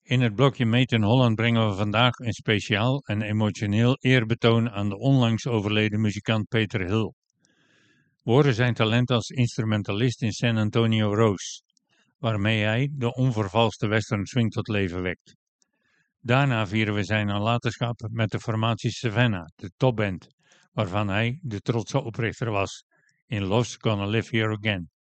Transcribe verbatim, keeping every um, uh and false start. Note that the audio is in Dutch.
In het blokje Made in Holland brengen we vandaag een speciaal en emotioneel eerbetoon aan de onlangs overleden muzikant Peter Hill. We horen zijn talent als instrumentalist in San Antonio Rose, waarmee hij de onvervalste western swing tot leven wekt. Daarna vieren we zijn nalatenschap met de formatie Savannah, de topband, waarvan hij de trotse oprichter was in Love's Gonna Live Here Again.